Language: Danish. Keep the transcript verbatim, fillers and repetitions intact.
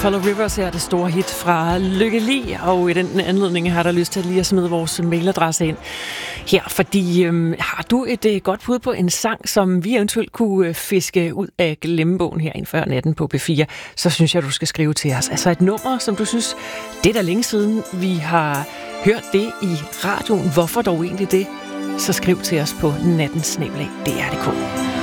Color Rivers her, det store hit fra Lykke Li, og i den anledning har der lyst til at lige at smide vores mailadresse ind her, fordi øhm, har du et øh, godt bud på en sang, som vi eventuelt kunne øh, fiske ud af glemmebogen her før natten på P fire, så synes jeg, du skal skrive til os. Altså et nummer, som du synes, det er da længe siden, vi har hørt det i radioen. Hvorfor dog egentlig det? Så skriv til os på natten snabel-a D R punktum d k.